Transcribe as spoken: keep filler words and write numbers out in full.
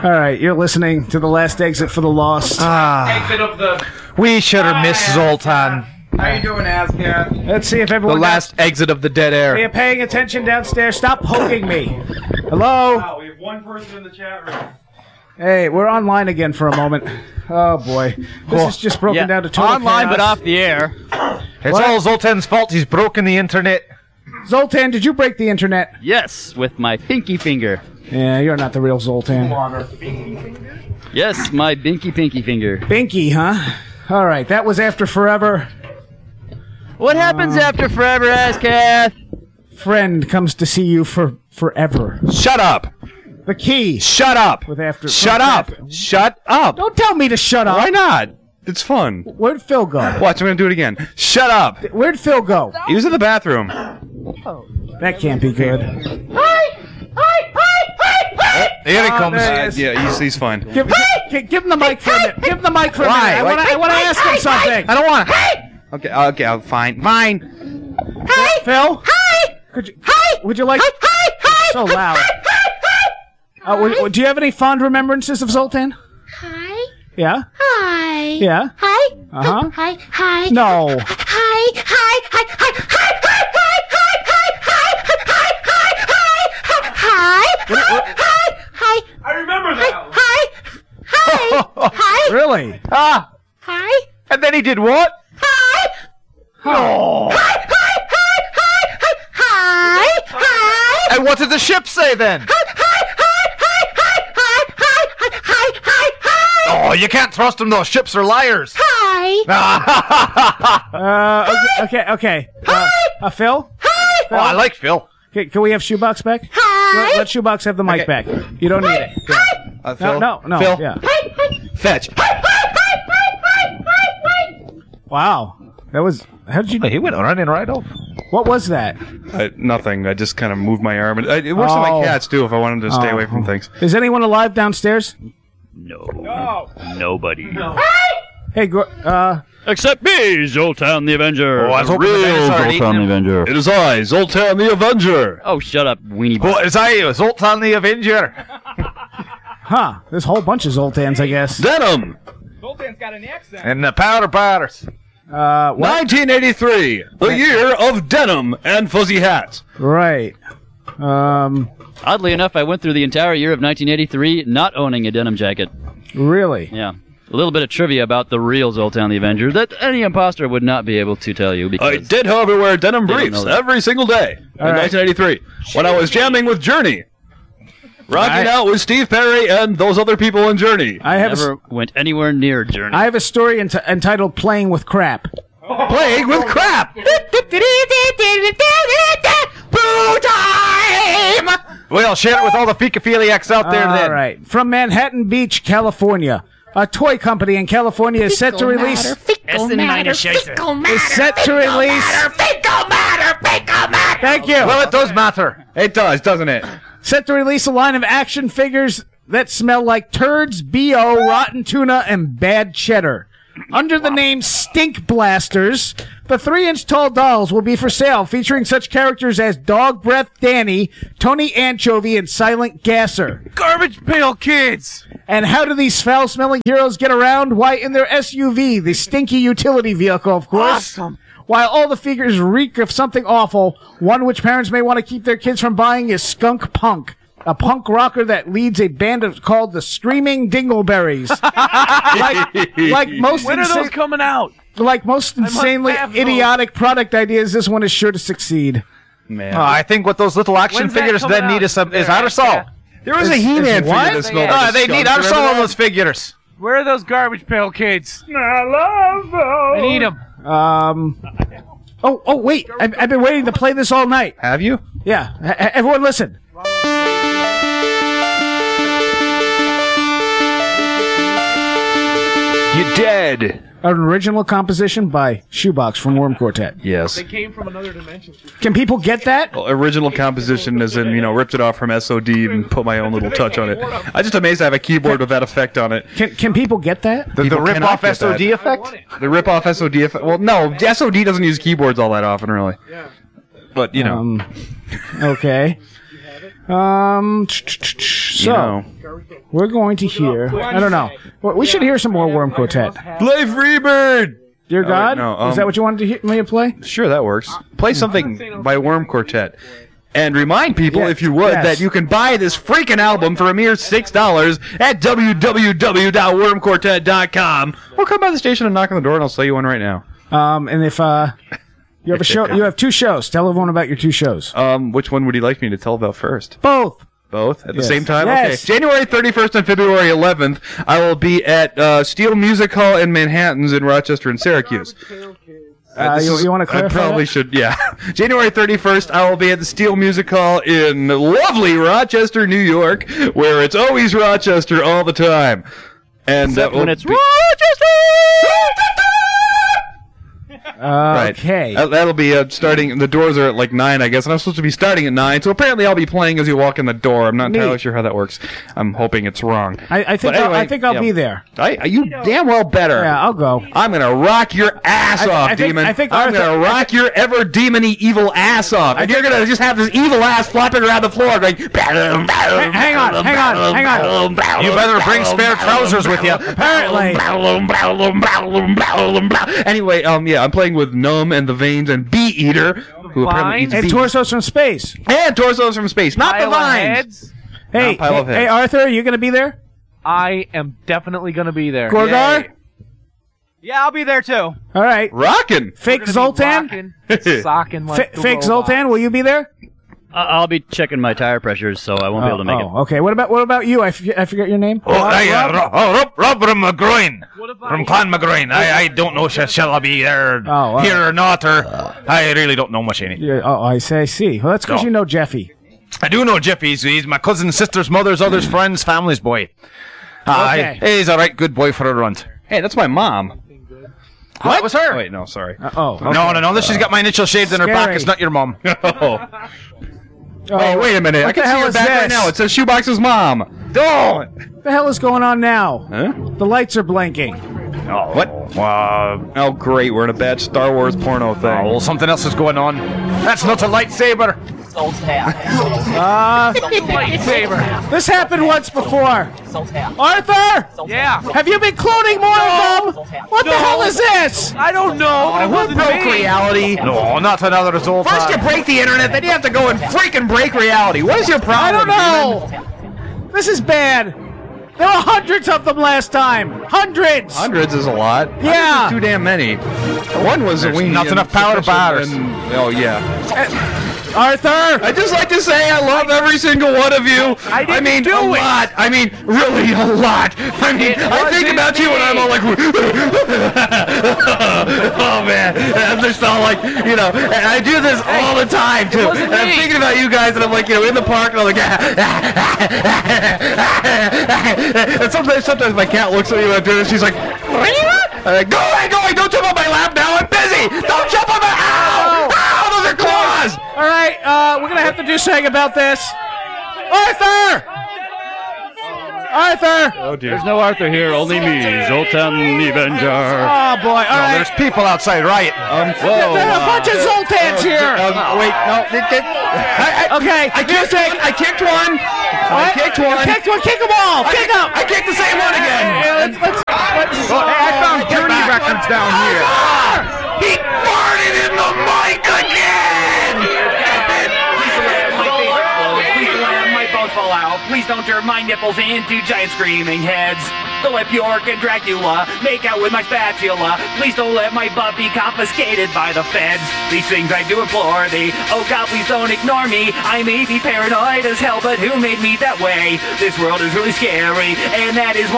All right, you're listening to The Last Exit for the Lost. Ah, Exit of the... we should have missed Zoltan. How you doing, Asgard? Let's see if The everyone... last exit of the dead Are you air. paying attention downstairs? Stop poking me. Hello? Wow, we have one person in the chat room. Hey, we're online again for a moment. Oh, boy. This is just broken Yeah. down to total Online, chaos. but off the air. It's What? all Zoltan's fault. He's broken the internet. Zoltan, did you break the internet? Yes, with my pinky finger. Yeah, you're not the real Zoltan. Yes, my binky pinky finger. Binky, huh? All right, that was After Forever. What happens after forever, Ascath? Friend comes to see you for forever. Shut up. The Key. Shut up. With After. Shut up. Shut up. Don't tell me to shut up. Why not? It's fun. Where'd Phil go? Watch, I'm gonna do it again. Shut up. Where'd Phil go? He was in the bathroom. That can't be good. Here he Oh, comes. there he Uh, is. yeah, he's, he's fine. Give, give, give him the mic for a minute. Give him the mic for a Why? minute. I want to I wanna ask him something. I don't want to. Okay, okay, I'm fine. Fine. Phil? Hi! Could you, hi! Would you like... Hi! Hi! Hi! So loud. Uh, would, would- do you have any fond remembrances of Zoltan? Hi. Yeah? Hi. Yeah? Hi. Uh-huh. Hi. Hi. No. Hi. Hi. Hi. Hi. Hi. Hi. Hi. Hi. Hi. Hi. Hi. Hi. Hi. I remember that. Hi. Hi. Hi. Really? Ah. Hi. And then he did what? Hi. Oh. Hi. Hi. Hi. Hi. Hi. And what did the ship say then? Oh, you can't trust them. Those ships are liars. Hi. Uh, okay, okay, okay. Uh, uh, Phil? Oh, I like Phil. Can, can we have Shoebox back? Hi. Let, let Shoebox have the mic Okay. back. You don't need it. Yeah. Uh, No, Phil? no, no. Phil? Yeah. Fetch. Wow. That was... How did you... He went running right off. What was that? Uh, nothing. I just kind of moved my arm. It, it works on Oh. my cats, too, if I want them to stay Oh. away from things. Is anyone alive downstairs? No. Nobody. Hey, Gro- uh... Except me, Zoltan the Avenger. Oh, I was The hoping the real dinosaur had Zoltan eaten the him. Avenger. It is I, Zoltan the Avenger. Oh, shut up, weenie What butt. is I? Zoltan the Avenger. Huh. There's a whole bunch of Zoltans, I guess. Denim. Zoltan's got an accent. And the powder powders. Uh, what? nineteen eighty-three, the year of denim and fuzzy hats. Right. Um, Oddly enough, I went through the entire year of nineteen eighty-three not owning a denim jacket. really? Yeah. A little bit of trivia about the real Zoltan the Avenger that any imposter would not be able to tell you because I did, however, wear denim They don't briefs know that. every single day All in right. nineteen eighty-three when I was jamming with Journey. Rocking Right. out with Steve Perry and those other people in Journey. I have a, never went anywhere near Journey. I have a story ent- entitled "Playing with Crap." Playing with crap. Boo time! Well, share it with all the fecophiliacs out there All then. right. From Manhattan Beach, California, a toy company in California is set to release. Fecal matter. Fecal matter. Is set to release. Fecal matter. Fecal matter. Thank you. Well, it does matter. It does, doesn't it? Set to release a line of action figures that smell like turds, B O, rotten tuna, and bad cheddar. Under the name Stink Blasters, the three-inch tall dolls will be for sale, featuring such characters as Dog Breath Danny, Tony Anchovy, and Silent Gasser. Garbage pail kids. And how do these foul-smelling heroes get around? Why, in their S U V, the stinky utility vehicle, of course. Awesome. While all the figures reek of something awful, one which parents may want to keep their kids from buying is Skunk Punk, a punk rocker that leads a band of, called the Screaming Dingleberries. like, like most When are insa- those coming out? like most insanely have those. idiotic product ideas, this one is sure to succeed. Man. Oh, I think what those little action When's that figures coming then need out? is some is There, outer soul. yeah. there was Is- a He-Man is what? figure that smelled Oh, like a they skunk. need outer Remember soul on that? those figures. Where are those garbage pail kids? I love those. I need them. Um. Oh, oh, wait! I've, I've been waiting to play this all night. Have you? Yeah, H- h- everyone, listen. You dead. An original composition by Shoebox from Worm Quartet. Yes. They came from another dimension. Can people get that? Well, original composition as in, you know, ripped it off from S O D and put my own little touch on it. I'm just amazed I have a keyboard with that effect on it. Can Can people get that? The, the People rip cannot off get S O D that. effect. The rip-off S O D effect. Well, no, S O D doesn't use keyboards all that often, really. Yeah. But, you know. Um. Okay. Um, so, know. we're going to hear, I don't know. Well, we should hear some more Worm Quartet. Play Freebird! Dear Oh, God? wait, no, um, Is that what you wanted to hear me to play? Sure, that works. Play something by Worm Quartet. And remind people, Yes, if you would, yes. that you can buy this freaking album for a mere six dollars at w w w dot worm quartet dot com. Or come by the station and knock on the door, and I'll sell you one right now. Um, and if, uh, you have a show, you have two shows. Tell everyone about your two shows. Um, which one would you like me to tell about first? Both. Both at Yes. the same time? Yes. Okay. January thirty-first and February eleventh, I will be at uh, Steel Music Hall in Manhattan's in Rochester and Syracuse. Uh, this you, is- you want to clarify I probably that? should, yeah. January thirty-first, I will be at the Steel Music Hall in lovely Rochester, New York, where it's always Rochester all the time. And Except that will when it's be- Uh, Okay. That, that'll be uh, starting. The doors are at like nine, I guess, and I'm supposed to be starting at nine. So apparently, I'll be playing as you walk in the door. I'm not Neat. entirely sure how that works. I'm hoping it's wrong. I, I think But I'll, I anyway, think I'll yeah. be there. I, you damn well better. Yeah, I'll go. I'm gonna rock your ass I- off, I think- demon. I think I'm Arthur- gonna rock your ever demony evil ass off, and you're gonna just have this evil ass flopping around the floor, going. Hang on, hang on, hang on. You better bring spare trousers with you. Apparently. Anyway, um, yeah, I'm playing with Gnome and the Veins and Bee Eater, who apparently eats And bees. Torsos from Space. And Torsos from Space, not the Pile of Vines. heads. Hey, Not pile hey, of hey, heads. Arthur, are you going to be there? I am definitely going to be there. Gorgar? Yeah, I'll be there too. All right. Rockin'. Fake Zoltan? Socking F- fake Zoltan, will you be there? I- I'll be checking my tire pressures, so I won't be able to make it. Oh, okay. What about what about you? I forget, I forget your name. Oh, I, uh, Rob, oh, Rob, Rob from McGroin. From Clan McGroin. I, I don't know sh- shall I be there Oh, uh, here or not, or I really don't know much anything. Yeah, oh, I say, I see. Well, that's because No. you know Jeffy. I do know Jeff. He's, he's my cousin's sister's mother's other's friend's family's boy. Uh, Okay. I- he's a right good boy for a runt. Hey, that's my mom. What? That was her. Oh, wait, no, sorry. Uh, oh, okay. No, no, no. This she's got my initial shaved in her back. Scary. It's not your mom. Oh. Oh, Hey, wait a minute. What I can the see hell her is back right this? now. It says Shoebox's mom. Don't. What the hell is going on now? Huh? The lights are blinking. Oh, What? Well, Oh, great. We're in a bad Star Wars porno thing. oh, well, something else is going on. That's not a lightsaber. Uh, Lightsaber. this happened once before. Arthur! Yeah. Have you been cloning more of them? What the hell is this? I don't know. But it Who wasn't broke me. reality? No, not another result. First you break the internet, then you have to go and freaking break reality. What is your I problem? don't know. This is bad. There were hundreds of them last time. Hundreds. Hundreds is a lot. Hundreds Yeah. is too damn many. One was There's a weenie not and enough power to sufficient bars. and- Oh, yeah. Arthur! I just like to say I love every single one of you. I didn't mean, do a it. lot. I mean, really a lot. I mean, It I think wasn't about you and me. I'm all like, oh man, I'm just all like, you know, and I do this all the time too. wasn't And I'm me. thinking about you guys, and I'm like, you know, in the park, and I'm like, and sometimes, sometimes my cat looks at me when I'm doing this. She's like, what are you at? I'm like, go away, go away, don't jump on my lap now. I'm busy. Don't jump on my. Ow! Ow! Those are claws. All right, uh, we're gonna have to do something about this. Arthur! Arthur! Oh dear. There's no Arthur here, only me, Zoltan the Avenger. Oh boy! All No, right. there's people outside, right? Um, There whoa. are a bunch of Zoltans here. Um, wait, no. It, it, I, I, Okay, I kicked one. I kicked one. I What? kicked You one. Kick one. Kick them all. I, Kick them. I kicked the same one again. Yeah, let's, let's, let's, Oh, hey, I found Get journey back. records down here. He farted in the mic again. Please don't let my bones fall out. Please don't turn my nipples into giant screaming heads. Don't let Bjork and Dracula make out with my spatula. Please don't let my butt be confiscated by the feds. These things I do implore thee. Oh God, please don't ignore me. I may be paranoid as hell, but who made me that way? This world is really scary, and that is why